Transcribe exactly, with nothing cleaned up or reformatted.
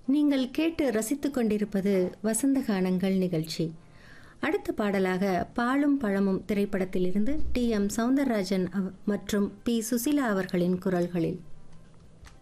நீங்கள் கேட்டு ரசித்துக் கொண்டிருப்பது வசந்த கானங்கள் நிகழ்ச்சி. அடுத்த பாடலாக பாலும் பழமும் திரைப்படத்திலிருந்து டி எம் சௌந்தரராஜன் மற்றும் பி சுசிலா அவர்களின் குரல்களில்